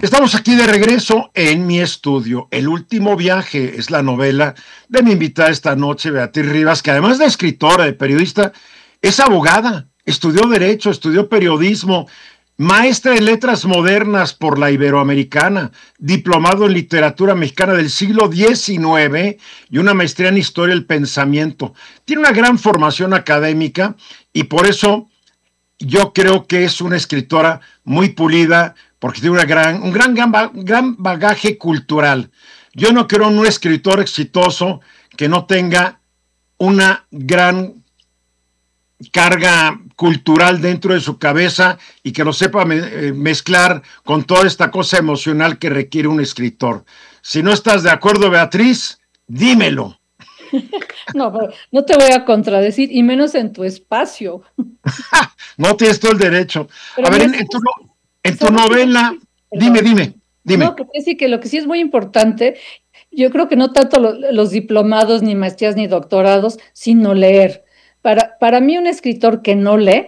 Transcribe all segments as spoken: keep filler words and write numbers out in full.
Estamos aquí de regreso en mi estudio. El último viaje es la novela de mi invitada esta noche, Beatriz Rivas, que además de escritora, de periodista, es abogada, estudió Derecho, estudió Periodismo, maestra en Letras Modernas por la Iberoamericana, diplomado en Literatura Mexicana del siglo diecinueve y una maestría en Historia del Pensamiento. Tiene una gran formación académica y por eso yo creo que es una escritora muy pulida, porque tiene una gran, un gran, gran, gran bagaje cultural. Yo no creo en un escritor exitoso que no tenga una gran carga cultural dentro de su cabeza y que lo sepa me, mezclar con toda esta cosa emocional que requiere un escritor. Si no estás de acuerdo, Beatriz, dímelo. No, no te voy a contradecir, y menos en tu espacio. No tienes todo el derecho. Pero a ver, mira, en, en tu, en tu novela, perdón, dime, dime, dime. No, que decir que lo que sí es muy importante, yo creo que no tanto lo, los diplomados, ni maestrías, ni doctorados, sino leer. Para, para mí, un escritor que no lee,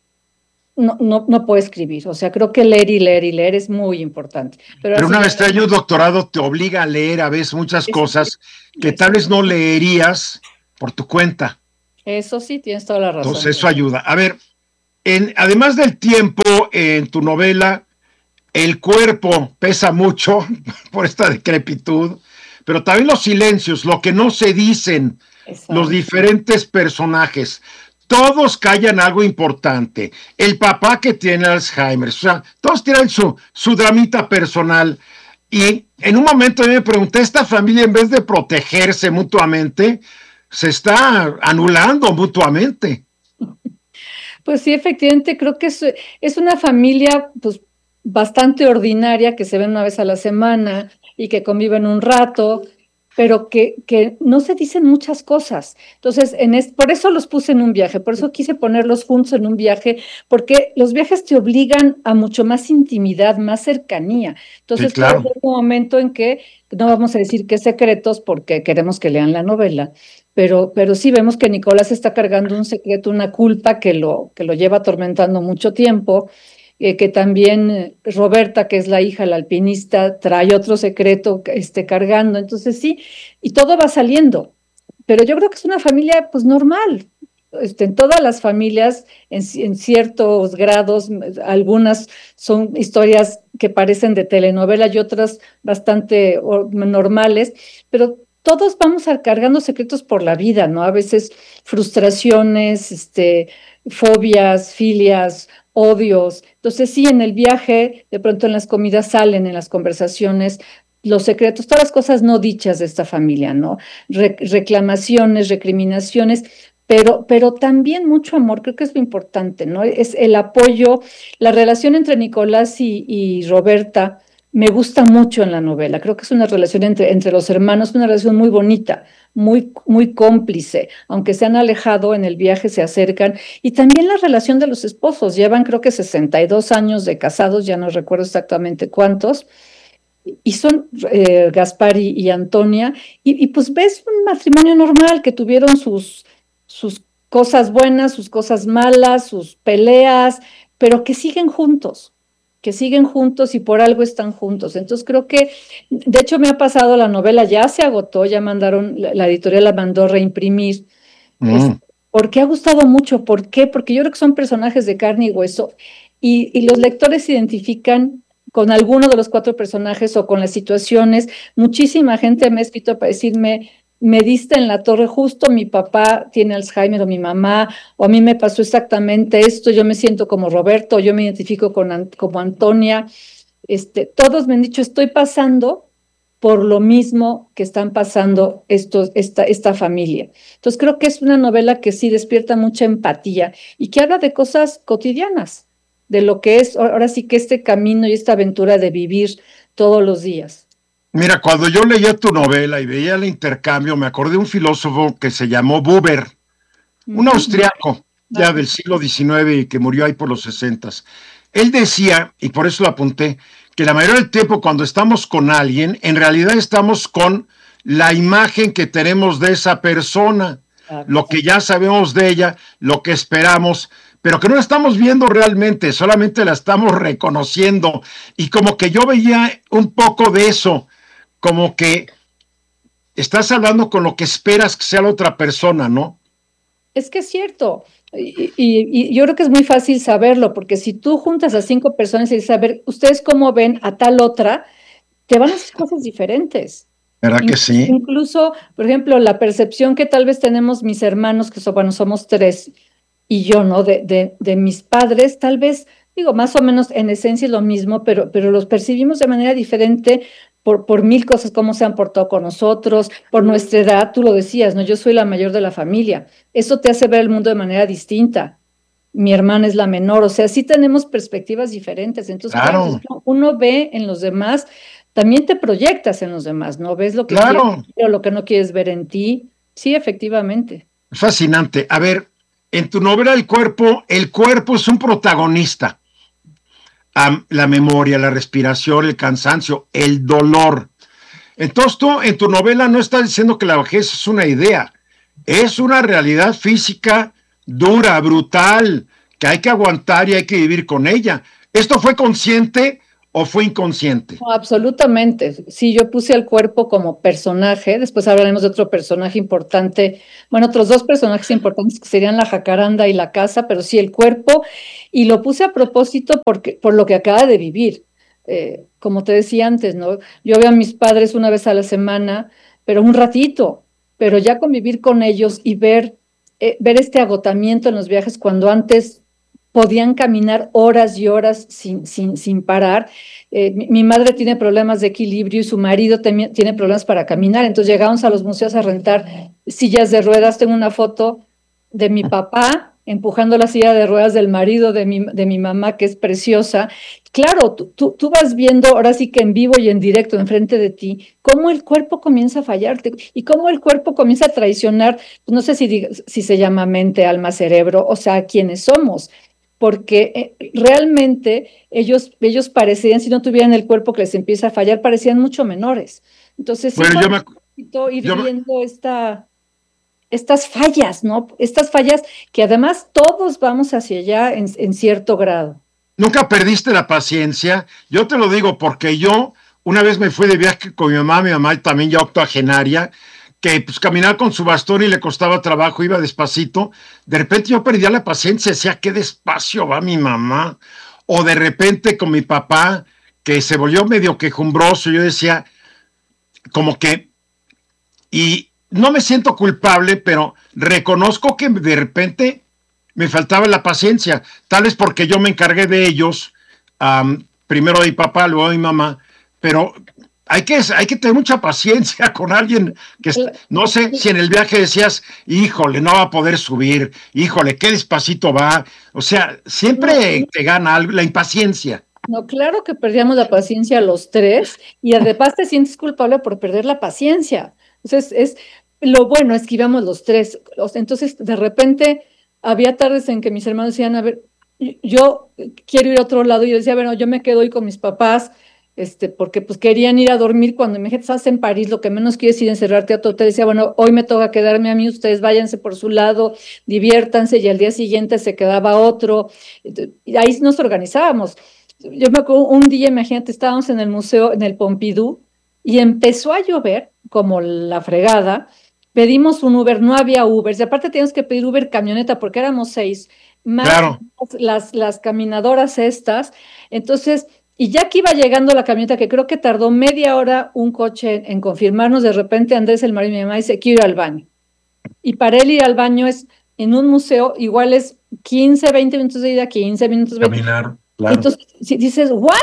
no, no, no puede escribir. O sea, creo que leer y leer y leer es muy importante. Pero Pero así una ya, maestría y un doctorado te obliga a leer a veces muchas eso, cosas que tal eso, vez no leerías por tu cuenta. eso sí, tienes toda la razón. Entonces eso ayuda. A ver, en, además del tiempo en tu novela, el cuerpo pesa mucho por esta decrepitud, pero también los silencios, lo que no se dicen, los Exacto. diferentes personajes, todos callan algo importante. El papá que tiene Alzheimer, o sea, todos tienen su, su dramita personal. Y en un momento me pregunté, esta familia en vez de protegerse mutuamente, se está anulando mutuamente. Pues sí, efectivamente, creo que es, es una familia pues bastante ordinaria que se ven una vez a la semana y que conviven un rato, pero que, que no se dicen muchas cosas. Entonces, en es, por eso los puse en un viaje, por eso quise ponerlos juntos en un viaje, porque los viajes te obligan a mucho más intimidad, más cercanía. Sí, Entonces, puede claro. haber un momento en que no vamos a decir qué secretos porque queremos que lean la novela, pero, pero sí vemos que Nicolás está cargando un secreto, una culpa que lo, que lo lleva atormentando mucho tiempo, eh, que también eh, Roberta, que es la hija, la alpinista, trae otro secreto este, cargando. Entonces sí, y todo va saliendo. Pero yo creo que es una familia pues normal. Este, en todas las familias, en, en ciertos grados, algunas son historias que parecen de telenovela y otras bastante normales, pero todos vamos a, cargando secretos por la vida, ¿no? A veces frustraciones, este, fobias, filias, odios. Entonces, sí, en el viaje, de pronto en las comidas salen, en las conversaciones, los secretos, todas las cosas no dichas de esta familia, ¿no? Re reclamaciones, recriminaciones, pero, pero también mucho amor, creo que es lo importante, ¿no? Es el apoyo, la relación entre Nicolás y, y Roberta me gusta mucho en la novela. Creo que es una relación entre, entre los hermanos, una relación muy bonita, muy, muy cómplice. Aunque se han alejado en el viaje, se acercan. Y también la relación de los esposos. Llevan creo que sesenta y dos años de casados, ya no recuerdo exactamente cuántos. Y son eh, Gaspar y, y Antonia. Y, y, pues ves un matrimonio normal que tuvieron sus, sus cosas buenas, sus cosas malas, sus peleas, pero que siguen juntos que siguen juntos y por algo están juntos. Entonces creo que, de hecho me ha pasado la novela, ya se agotó, ya mandaron, la, la editorial la mandó reimprimir, es, Mm. porque ha gustado mucho, ¿por qué? Porque yo creo que son personajes de carne y hueso y, y los lectores se identifican con alguno de los cuatro personajes o con las situaciones. Muchísima gente me ha escrito para decirme, me diste en la torre justo, mi papá tiene Alzheimer o mi mamá, o a mí me pasó exactamente esto, yo me siento como Roberto, yo me identifico con, como Antonia. Este, todos me han dicho, estoy pasando por lo mismo que están pasando estos, esta, esta familia. Entonces creo que es una novela que sí despierta mucha empatía y que habla de cosas cotidianas, de lo que es ahora sí que este camino y esta aventura de vivir todos los días. Mira, cuando yo leía tu novela y veía el intercambio, me acordé de un filósofo que se llamó Buber, un Mm, austriaco ya ajá. del siglo diecinueve y que murió ahí por los sesentas. Él decía, y por eso lo apunté, que la mayoría del tiempo cuando estamos con alguien, en realidad estamos con la imagen que tenemos de esa persona, Claro. lo que ya sabemos de ella, lo que esperamos, pero que no la estamos viendo realmente, solamente la estamos reconociendo. Y como que yo veía un poco de eso, como que estás hablando con lo que esperas que sea la otra persona, ¿no? Es que es cierto. Y, y- y yo creo que es muy fácil saberlo, porque si tú juntas a cinco personas y dices, a ver, ¿ustedes cómo ven a tal otra? Te van a hacer cosas diferentes. ¿Verdad que Incluso, sí? incluso, por ejemplo, la percepción que tal vez tenemos mis hermanos, que son, bueno, somos tres, y yo, ¿no? De, de, de mis padres, tal vez, digo, más o menos en esencia es lo mismo, pero, pero los percibimos de manera diferente por, por mil cosas, cómo se han portado con nosotros, por nuestra edad, tú lo decías, ¿no? Yo soy la mayor de la familia. Eso te hace ver el mundo de manera distinta. Mi hermana es la menor, o sea, sí tenemos perspectivas diferentes. Entonces, claro, Claro, uno uno ve en los demás, también te proyectas en los demás, ¿no? Ves lo que quieres claro. o lo que no quieres ver en ti. Sí, efectivamente. Fascinante. A ver, en tu novela El cuerpo, el cuerpo es un protagonista. Um, la memoria, la respiración, el cansancio, el dolor. Entonces tú en tu novela no estás diciendo que la vejez es una idea, es una realidad física dura, brutal, que hay que aguantar y hay que vivir con ella. ¿Esto fue consciente o fue inconsciente? No, absolutamente. Sí, yo puse al cuerpo como personaje, después hablaremos de otro personaje importante, bueno, otros dos personajes importantes que serían la jacaranda y la casa, pero sí el cuerpo, y lo puse a propósito porque, por lo que acaba de vivir. Eh, como te decía antes, ¿no? Yo veo a mis padres una vez a la semana, pero un ratito, pero ya convivir con ellos y ver, eh, ver este agotamiento en los viajes cuando antes podían caminar horas y horas sin, sin, sin parar. Eh, mi, mi, madre tiene problemas de equilibrio y su marido tiene problemas para caminar, entonces llegamos a los museos a rentar sillas de ruedas. Tengo una foto de mi papá empujando la silla de ruedas del marido de mi, de mi mamá, que es preciosa. Claro, tú, tú, tú vas viendo ahora sí que en vivo y en directo enfrente de ti, cómo el cuerpo comienza a fallarte y cómo el cuerpo comienza a traicionar, pues no sé si, si se llama mente, alma, cerebro, o sea, quiénes somos, porque eh, realmente ellos, ellos parecían, si no tuvieran el cuerpo que les empieza a fallar, parecían mucho menores. Entonces sí Bueno, fue yo me, ir yo me, viendo esta, estas fallas, ¿no? Estas fallas que además todos vamos hacia allá en, en cierto grado. nunca perdiste la paciencia. Yo te lo digo porque yo una vez me fui de viaje con mi mamá, mi mamá también ya octogenaria, que pues caminar con su bastón y le costaba trabajo, iba despacito. De repente yo perdía la paciencia, decía, qué despacio va mi mamá. O de repente con mi papá, que se volvió medio quejumbroso, yo decía, como que, y no me siento culpable, pero reconozco que de repente me faltaba la paciencia, tal vez porque yo me encargué de ellos, um, primero de mi papá, luego de mi mamá, pero hay que, hay que tener mucha paciencia con alguien que, no sé si en el viaje decías, híjole, no va a poder subir, híjole, qué despacito va, o sea, siempre No, te gana algo, la impaciencia. no, claro que perdíamos la paciencia los tres y además te sientes culpable por perder la paciencia. Entonces, es, lo bueno es que íbamos los tres. Entonces, de repente, había tardes en que mis hermanos decían, a ver, yo quiero ir a otro lado. Y yo decía, bueno, yo me quedo hoy con mis papás, este, porque pues querían ir a dormir cuando me dijiste, estás en París, lo que menos quieres es ir a encerrarte a tu hotel. Decía, bueno, hoy me toca quedarme a mí, ustedes váyanse por su lado, diviértanse, y al día siguiente se quedaba otro. Y ahí nos organizábamos. Yo me acuerdo un día, imagínate, estábamos en el museo, en el Pompidou, y empezó a llover como la fregada. Pedimos un Uber, no había Uber, y aparte teníamos que pedir Uber camioneta porque éramos seis, más Claro. las, las caminadoras estas. Entonces, y ya que iba llegando la camioneta, que creo que tardó media hora un coche en, en confirmarnos, de repente Andrés, el marido de mi mamá, dice, quiero ir al baño. Y para él ir al baño es en un museo, igual es quince, veinte minutos de ida, quince minutos, veinte. Caminar, claro. Entonces, si dices, ¿what?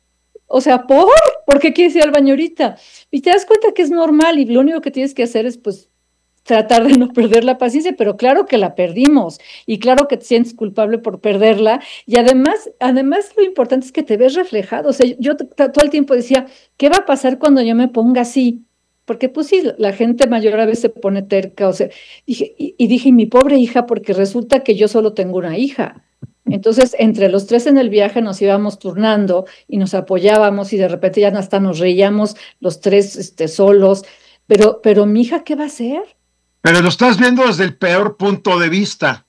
O sea, ¿por? ¿Por qué quieres ir al baño ahorita? Y te das cuenta que es normal y lo único que tienes que hacer es, pues, tratar de no perder la paciencia, pero claro que la perdimos y claro que te sientes culpable por perderla y además, además lo importante es que te ves reflejado. O sea, yo todo el tiempo decía, ¿qué va a pasar cuando yo me ponga así? Porque pues sí, la gente mayor a veces se pone terca, o sea, dije, y, y dije, mi pobre hija, porque resulta que yo solo tengo una hija. Entonces, entre los tres en el viaje nos íbamos turnando y nos apoyábamos y de repente ya hasta nos reíamos los tres este, solos. Pero, pero mi hija, ¿qué va a hacer? Pero lo estás viendo desde el peor punto de vista.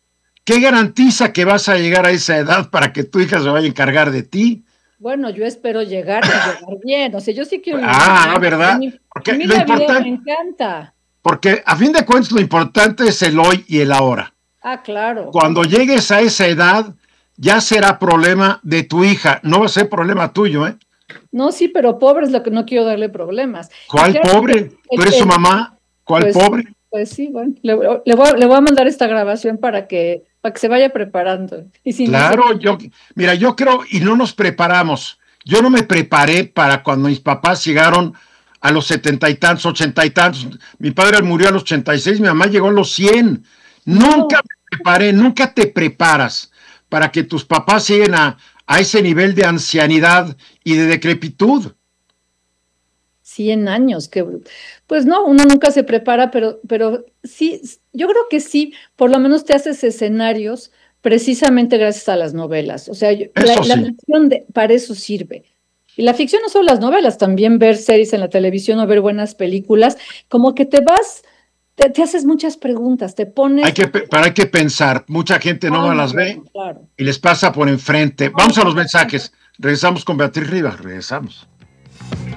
¿Qué garantiza que vas a llegar a esa edad para que tu hija se vaya a encargar de ti? Bueno, yo espero llegar y llegar bien. O sea, yo sí quiero vivir Ah, no, bien. A ¿verdad? mí, a Porque mí lo la vida me importante, encanta. porque a fin de cuentas lo importante es el hoy y el ahora. Ah, claro. Cuando llegues a esa edad, ya será problema de tu hija, no va a ser problema tuyo, ¿eh? No, sí, pero pobre es lo que no quiero darle problemas. Y ¿Cuál créanme que pobre? ¿Tú el, eres su el- mamá? ¿Cuál pues, pobre? pues sí, bueno, le, le voy, a- le voy a mandar esta grabación para que, para que se vaya preparando. Y si Claro, necesita, yo, mira, yo creo, y no nos preparamos. Yo no me preparé para cuando mis papás llegaron a los setenta y tantos, ochenta y tantos. Mi padre murió a los ochenta y seis, mi mamá llegó a los cien. Nunca no, me preparé, nunca te preparas para que tus papás lleguen a, a ese nivel de ancianidad y de decrepitud. cien años, que pues no, uno nunca se prepara, pero, pero sí, yo creo que sí, por lo menos te haces escenarios precisamente gracias a las novelas. O sea, yo- la, Eso la sí, ficción de, para eso sirve. Y la ficción no solo las novelas, también ver series en la televisión o ver buenas películas, como que te vas, te, te haces muchas preguntas, te hay pones, que, pero hay que pensar. Mucha gente no ah, me no, las ve bueno, claro. y les pasa por enfrente. No, Vamos a los no, mensajes. Regresamos con Beatriz Rivas. Regresamos.